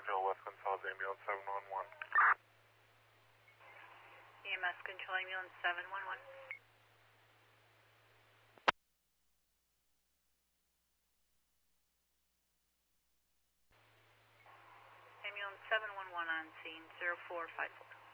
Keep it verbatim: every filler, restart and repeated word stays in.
Control, West Gonzales, ambulance seven one one. E M S Control, ambulance seven one one. Ambulance seven one one on scene, zero four five four.